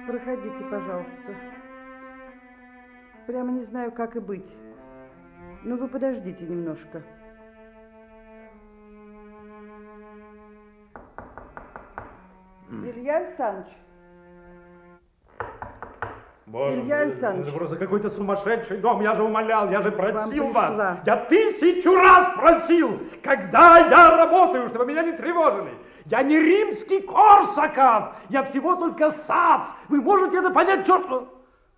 Проходите, пожалуйста. Прямо не знаю, как и быть. Но вы подождите немножко. Илья Александрович. Боже, Илья Александрович. это просто какой-то сумасшедший дом. Я же умолял, я же просил вас. Я 1000 раз просил, когда я работаю, чтобы меня не тревожили. Я не римский Корсаков, я всего только сац. Вы можете это понять, черт?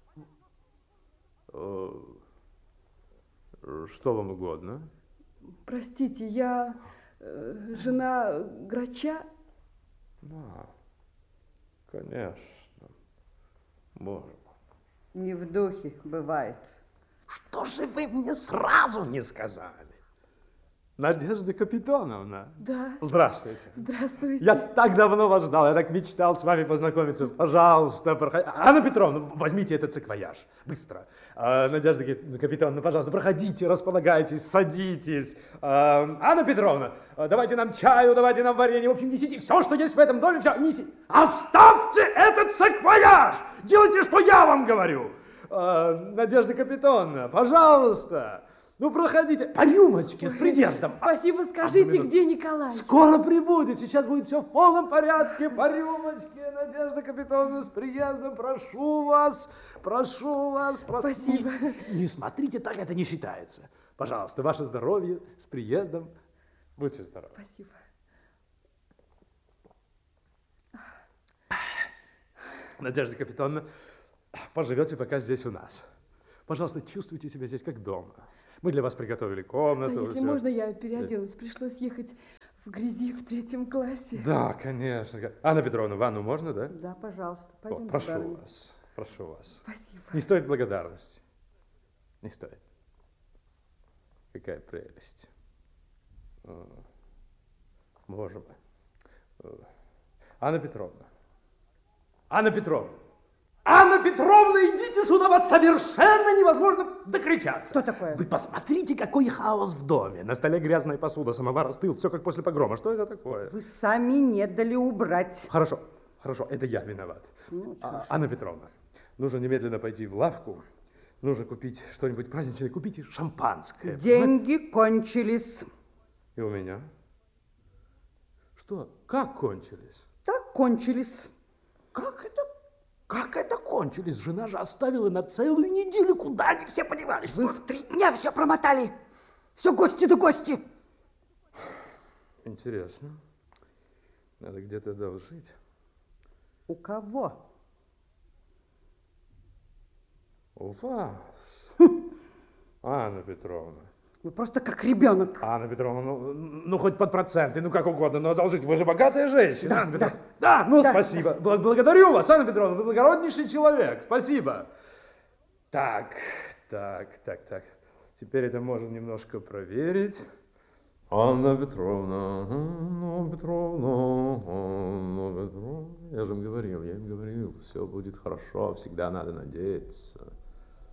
Что вам угодно? Простите, я жена Грача. Да, конечно. Боже мой. Не в духе бывает. Что же вы мне сразу не сказали? Надежда Капитоновна. Да. Здравствуйте. Здравствуйте. Я так давно вас ждал, я так мечтал с вами познакомиться. Пожалуйста, проходите. Анна Петровна, возьмите этот саквояж. Быстро. Надежда Капитоновна, пожалуйста, проходите, располагайтесь, садитесь. Анна Петровна, давайте нам чаю, давайте нам варенье. В общем, несите все, что есть в этом доме, все, несите. Оставьте этот саквояж! Делайте, что я вам говорю. Надежда Капитоновна, пожалуйста. Ну, проходите. По рюмочке, с приездом. Спасибо, скажите, где Николай? Скоро прибудет, сейчас будет все в полном порядке. По рюмочке, Надежда Капитоновна, с приездом. Прошу вас, прошу вас. Спасибо. Не смотрите так, это не считается. Пожалуйста, ваше здоровье, с приездом. Будьте здоровы. Спасибо. Надежда Капитоновна, поживете пока здесь у нас. Пожалуйста, чувствуйте себя здесь как дома. Мы для вас приготовили комнату. Да, если можно, я переоделась. Пришлось ехать в грязи в 3 классе. Да, конечно. Анна Петровна, ванну можно, да? Да, пожалуйста. Пойдемте, прошу барыня. вас, прошу вас. Спасибо. Не стоит благодарности. Не стоит. Какая прелесть. Боже мой. Анна Петровна. Анна Петровна. Анна Петровна, идите сюда, вас совершенно невозможно докричаться. Что такое? Вы посмотрите, какой хаос в доме. На столе грязная посуда, самовар остыл, все как после погрома. Что это такое? Вы сами не дали убрать. Хорошо, хорошо, это я виноват. Ну, Анна Петровна, нужно немедленно пойти в лавку, нужно купить что-нибудь праздничное, купите шампанское. Деньги кончились. И у меня? Что? Как кончились? Так кончились. Как это? Как это кончились? Жена же оставила на целую неделю. Куда они все подевались? Вы в 3 дня все промотали. Все гости да гости. Интересно. Надо где-то должить. У кого? У вас. Анна Петровна. Вы просто как ребенок. Анна Петровна, ну хоть под проценты, ну как угодно, но одолжить. Вы же богатая женщина, Да, Анна Петровна. да. Ну Да. спасибо. Благодарю вас, Анна Петровна, вы благороднейший человек. Спасибо. Так. Теперь это можно немножко проверить. Анна Петровна. Я же им говорил, все будет хорошо, всегда надо надеяться.